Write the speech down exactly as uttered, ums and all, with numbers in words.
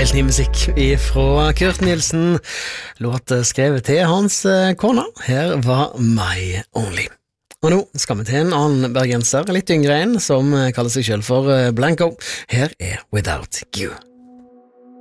Helt ny musikk fra Kurt Nilsen, låt skrevet til hans kone. Her var My Only. Og nå skal vi til en annen bergenser, litt yngre en, som kaller seg selv for Blanco. Her er Without You.